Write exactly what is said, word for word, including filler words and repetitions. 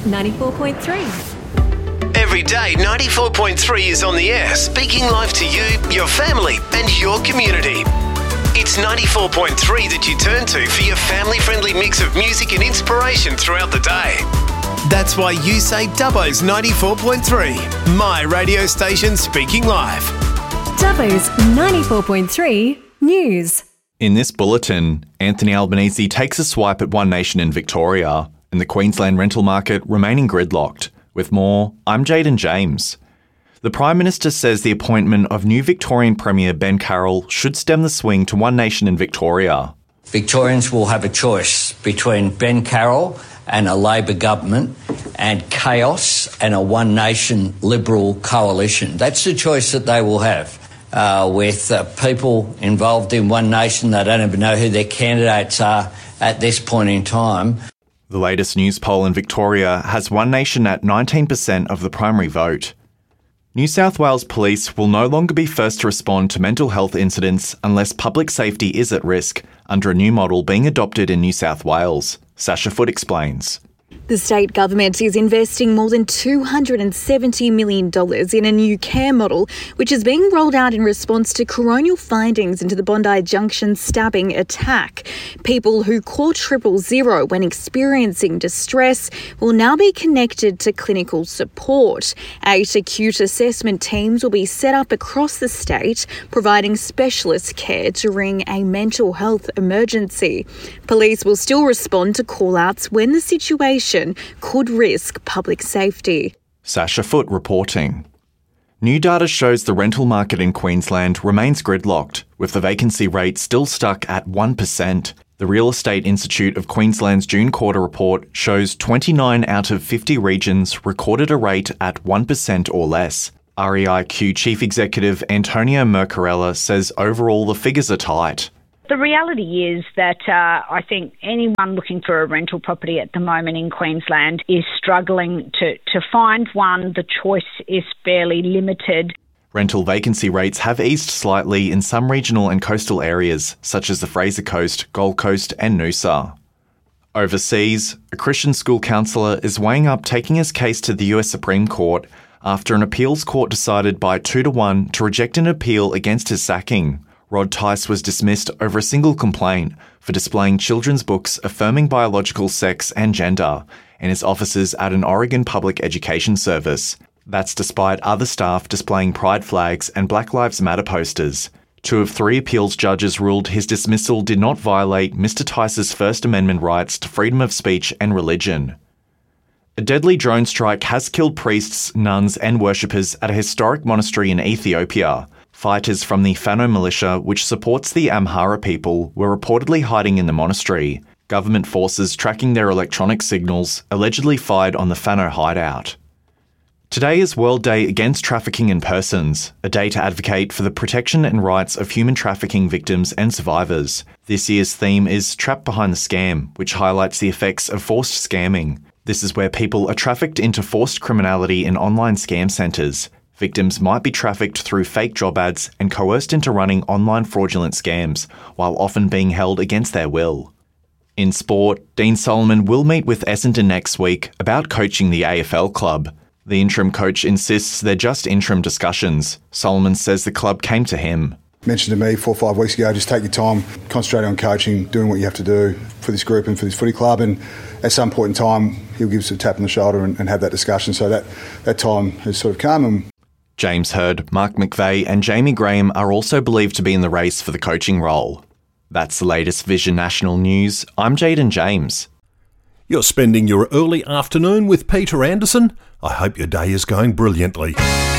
ninety-four point three. Every day, ninety-four point three is on the air, speaking live to you, your family, and your community. It's ninety-four point three that you turn to for your family-friendly mix of music and inspiration throughout the day. That's why you say Dubbo's ninety-four point three, my radio station speaking live. Dubbo's ninety-four point three News. In this bulletin, Anthony Albanese takes a swipe at One Nation in Victoria and the Queensland rental market remaining gridlocked. With more, I'm Jaden James. The Prime Minister says the appointment of new Victorian Premier Ben Carroll should stem the swing to One Nation in Victoria. Victorians will have a choice between Ben Carroll and a Labor government and chaos and a One Nation Liberal coalition. That's the choice that they will have. Uh, with uh, people involved in One Nation, they don't even know who their candidates are at this point in time. The latest news poll in Victoria has One Nation at nineteen percent of the primary vote. New South Wales Police will no longer be first to respond to mental health incidents unless public safety is at risk, under a new model being adopted in New South Wales. Sasha Foote explains. The state government is investing more than two hundred seventy million dollars in a new care model, which is being rolled out in response to coronial findings into the Bondi Junction stabbing attack. People who call triple zero when experiencing distress will now be connected to clinical support. Eight acute assessment teams will be set up across the state, providing specialist care during a mental health emergency. Police will still respond to call-outs when the situation could risk public safety. Sasha Foote reporting. New data shows the rental market in Queensland remains gridlocked, with the vacancy rate still stuck at one percent. The Real Estate Institute of Queensland's June quarter report shows twenty-nine out of fifty regions recorded a rate at one percent or less. R E I Q Chief Executive Antonio Mercarella says overall the figures are tight. The reality is that uh, I think anyone looking for a rental property at the moment in Queensland is struggling to, to find one. The choice is fairly limited. Rental vacancy rates have eased slightly in some regional and coastal areas, such as the Fraser Coast, Gold Coast and Noosa. Overseas, a Christian school counsellor is weighing up taking his case to the U S Supreme Court after an appeals court decided by two to one to reject an appeal against his sacking. Rod Tice was dismissed over a single complaint for displaying children's books affirming biological sex and gender in his offices at an Oregon public education service. That's despite other staff displaying pride flags and Black Lives Matter posters. Two of three appeals judges ruled his dismissal did not violate Mister Tice's First Amendment rights to freedom of speech and religion. A deadly drone strike has killed priests, nuns and worshippers at a historic monastery in Ethiopia. Fighters from the Fano militia, which supports the Amhara people, were reportedly hiding in the monastery. Government forces tracking their electronic signals allegedly fired on the Fano hideout. Today is World Day Against Trafficking in Persons, a day to advocate for the protection and rights of human trafficking victims and survivors. This year's theme is Trapped Behind the Scam, which highlights the effects of forced scamming. This is where people are trafficked into forced criminality in online scam centres. Victims might be trafficked through fake job ads and coerced into running online fraudulent scams, while often being held against their will. In sport, Dean Solomon will meet with Essendon next week about coaching the A F L club. The interim coach insists they're just interim discussions. Solomon says the club came to him. Mentioned to me four or five weeks ago, just take your time, concentrate on coaching, doing what you have to do for this group and for this footy club, and at some point in time he'll give us a tap on the shoulder and, and have that discussion. So that, that time has sort of come. And James Hird, Mark McVeigh and Jamie Graham are also believed to be in the race for the coaching role. That's the latest Vision National News. I'm Jaden James. You're spending your early afternoon with Peter Anderson? I hope your day is going brilliantly.